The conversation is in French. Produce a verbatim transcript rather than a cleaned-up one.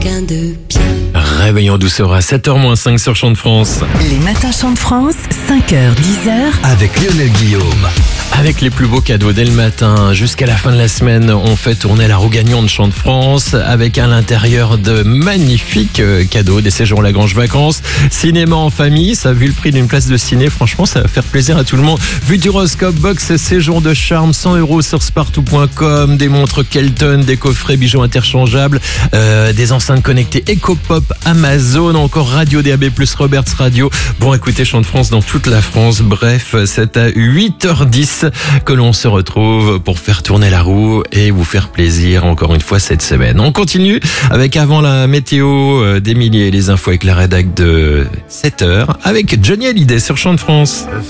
quelqu'un de bien. Réveillons en douceur à sept heures moins cinq sur Chant de France. Les matins Chant de France, cinq heures dix heures. Avec Lionel Guillaume. Avec les plus beaux cadeaux dès le matin jusqu'à la fin de la semaine, on fait tourner la roue gagnante de Chant de France avec à l'intérieur de magnifiques cadeaux, des séjours Lagrange Vacances, cinéma en famille. Ça, vu le prix d'une place de ciné, franchement, ça va faire plaisir à tout le monde. Futuroscope, box, séjour de charme, cent euros sur spartou point com, des montres Kelton, des coffrets bijoux interchangeables, euh, des enceintes connectées Ecopop, Amazon, encore Radio D A B plus, Roberts Radio. Bon, écoutez Chant de France dans toute la France. Bref, c'est à huit heures dix que l'on se retrouve pour faire tourner la roue et vous faire plaisir encore une fois cette semaine. On continue avec avant la météo d'Émilie et les infos avec la rédac de sept heures avec Johnny Hallyday sur Chant de France.